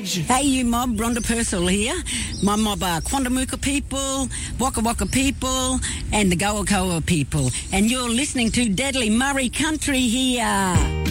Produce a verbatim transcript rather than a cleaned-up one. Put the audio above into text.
Reg. Hey, you mob, Rhonda Purcell here. My mob are Quandamooka people, Waka Waka people, and the Goa Koa people. And you're listening to Deadly Murray Country here.